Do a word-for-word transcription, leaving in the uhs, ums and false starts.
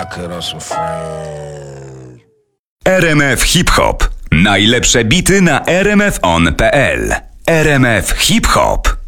I could on some friends. R M F Hip Hop. Najlepsze bity na r m f on kropka p l. R M F Hip Hop.